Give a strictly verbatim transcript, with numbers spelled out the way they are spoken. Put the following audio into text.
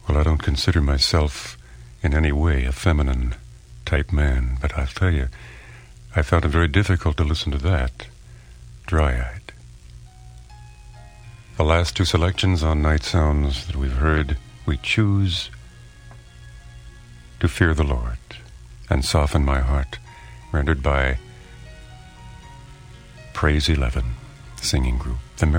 Well, I don't consider myself in any way a feminine type man, but I'll tell you, I found it very difficult to listen to that, Dry-Eyed. The last two selections on Night Sounds that we've heard, we choose to fear the Lord and soften my heart, rendered by Praise eleven, singing group, the